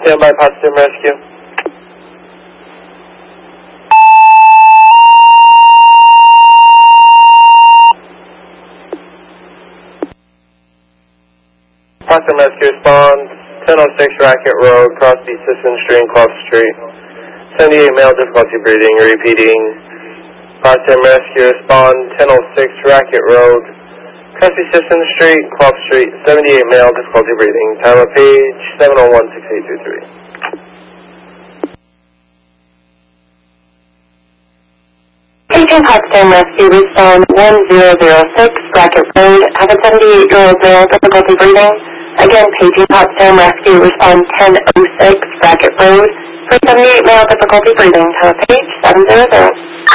Stand by, Potsdam Rescue. Potsdam Rescue respond, 1006 Racket Road, Crosby Sisson Street, Clough Street. 78 male, difficulty breathing, repeating. Potsdam Rescue respond, 1006 Racket Road, Crosby Sisson Street, Clough Street. 78 male, difficulty breathing. Time of page 701-6823. Paging Potsdam Rescue respond 1006 Racket Road, have a 78-year-old male, difficulty breathing. Again, paging Potsdam Rescue respond 1006 Racket Road for 78 male, difficulty breathing. Time of page 700.